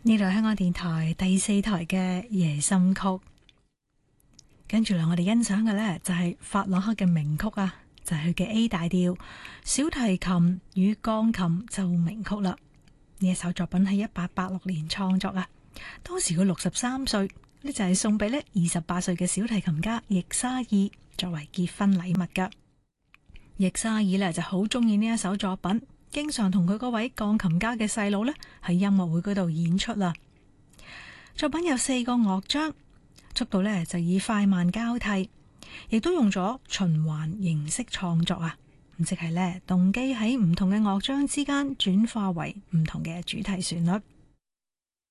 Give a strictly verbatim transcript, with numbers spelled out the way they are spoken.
呢度係香港電台第四台嘅夜心曲，跟住嚟我哋欣賞嘅呢，就係法朗克嘅名曲啊，就係佢嘅 A 大調小提琴與鋼琴奏鳴曲啦。呢一首作品喺一八八六年創作啊，當時佢六十三歲，呢就係送俾呢二十八歲嘅小提琴家易沙爾作為結婚禮物噶。易沙爾呢就好中意呢一首作品，經常同佢嗰位鋼琴家嘅細佬呢喺音樂會嗰度演出啦。作品有四個樂章，速度呢就以快慢交替，亦都用咗循環形式創作啊。咁即係呢，動機喺唔同嘅樂章之間轉化為唔同嘅主題旋律。